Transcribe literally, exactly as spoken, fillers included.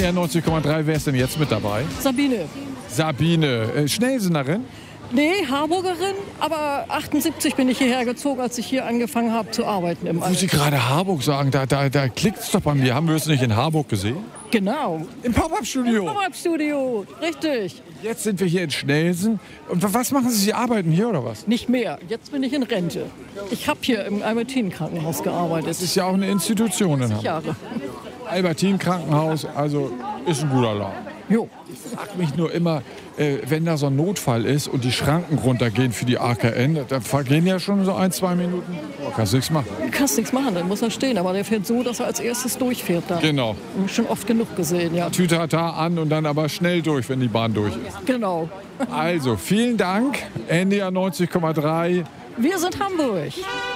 R neunzig Komma drei, wer ist denn jetzt mit dabei? Sabine. Sabine, äh, Schnellsinnerin? Nee, Harburgerin, aber achtundsiebzig bin ich hierher gezogen, als ich hier angefangen habe zu arbeiten im Wo Sie Alter. gerade Harburg sagen, da, da, da klickt es doch bei mir. Haben wir es nicht in Harburg gesehen? Genau. Im Pop-Up-Studio. Pop-Up-Studio, richtig. Jetzt sind wir hier in Schnelsen. Und was machen Sie? Sie arbeiten hier oder was? Nicht mehr, jetzt bin ich in Rente. Ich habe hier im Albertin-Krankenhaus gearbeitet. Das ist ja auch eine Institution in Hamburg. Jahre. Albertin-Krankenhaus, also ist ein guter Laden. Jo. Ich frage mich nur immer, äh, wenn da so ein Notfall ist und die Schranken runtergehen für die A K N, da vergehen ja schon so ein, zwei Minuten. Oh, kannst nichts machen. Du kannst nichts machen, dann muss er stehen. Aber der fährt so, dass er als erstes durchfährt. Da. Genau. Schon oft genug gesehen, ja. Tütata an und dann aber schnell durch, wenn die Bahn durch ist. Genau. Also, vielen Dank. N D R neunzig Komma drei. Wir sind Hamburg.